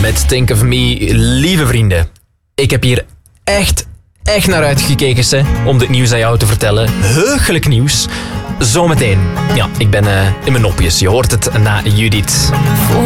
met Think of Me. Lieve vrienden, ik heb hier echt naar uitgekeken om dit nieuws aan jou te vertellen. Heugelijk nieuws. Zometeen. Ja, ik ben in mijn nopjes. Je hoort het na Judith. Voor